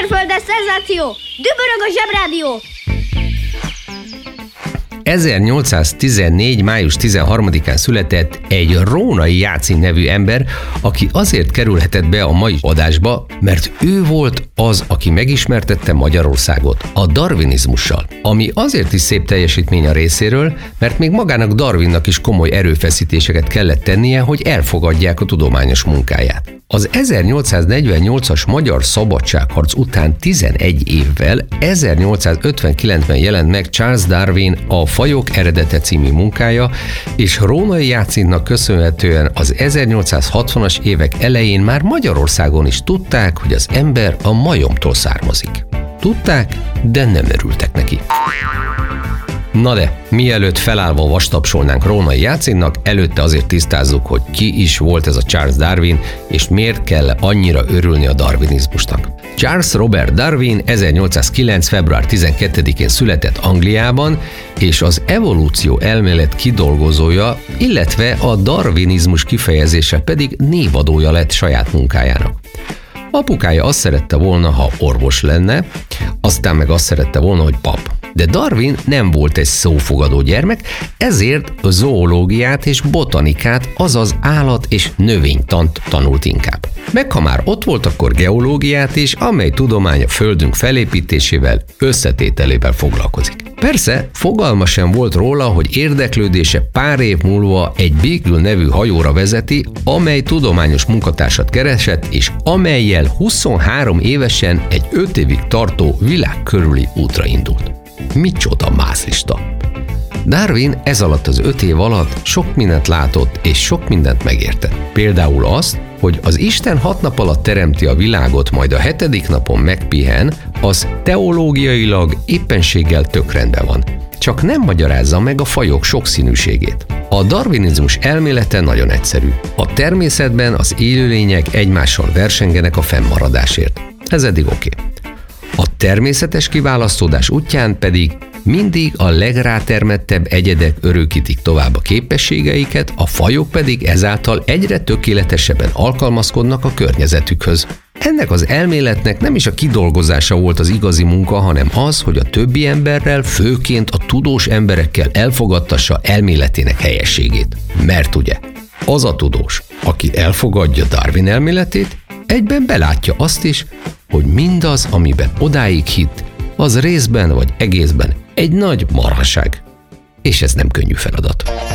Mérföldes szenzáció! Dübörög a Zsebrádió! 1814. május 13-án született egy Rónai Jácin nevű ember, aki azért kerülhetett be a mai adásba, mert ő volt az, aki megismertette Magyarországot a darwinizmussal, ami azért is szép teljesítmény a részéről, mert még magának Darwinnak is komoly erőfeszítéseket kellett tennie, hogy elfogadják a tudományos munkáját. Az 1848-as magyar szabadságharc után 11 évvel 1859-ben jelent meg Charles Darwin a Fajok eredete című munkája, és Rónai Jácinnak köszönhetően az 1860-as évek elején már Magyarországon is tudták, hogy az ember a majomtól származik. Tudták, de nem örültek neki. Na de, mielőtt felállva vastapsolnánk Rónai Jácinnak, előtte azért tisztázzuk, hogy ki is volt ez a Charles Darwin, és miért kell annyira örülni a darwinizmusnak. Charles Robert Darwin 1809. február 12-én született Angliában, és az evolúció elmélet kidolgozója, illetve a darwinizmus kifejezése pedig névadója lett saját munkájának. Apukája azt szerette volna, ha orvos lenne, aztán meg azt szerette volna, hogy pap. De Darwin nem volt egy szófogadó gyermek, ezért a zoológiát és botanikát, azaz állat- és növénytant tanult inkább. Meg ha már ott volt, akkor geológiát is, amely tudomány a Földünk felépítésével, összetételével foglalkozik. Persze, fogalma sem volt róla, hogy érdeklődése pár év múlva egy Beagle nevű hajóra vezeti, amely tudományos munkatársat keresett, és amellyel 23 évesen egy 5 évig tartó világ körüli útra indult. Micsoda mászlista! Darwin ez alatt az 5 év alatt sok mindent látott és sok mindent megértett. Például azt, hogy az Isten 6 nap alatt teremti a világot, majd a 7. napon megpihen, az teológiailag éppenséggel tök rendben van. Csak nem magyarázza meg a fajok sokszínűségét. A darwinizmus elmélete nagyon egyszerű. A természetben az élőlények egymással versengenek a fennmaradásért. Ez eddig oké. A természetes kiválasztódás útján pedig mindig a legrátermettebb egyedek örökítik tovább a képességeiket, a fajok pedig ezáltal egyre tökéletesebben alkalmazkodnak a környezetükhöz. Ennek az elméletnek nem is a kidolgozása volt az igazi munka, hanem az, hogy a többi emberrel, főként a tudós emberekkel elfogadtassa elméletének helyességét. Mert ugye, az a tudós, aki elfogadja Darwin elméletét, egyben belátja azt is, hogy mindaz, amiben odáig hitt, az részben vagy egészben egy nagy marhaság. És ez nem könnyű feladat.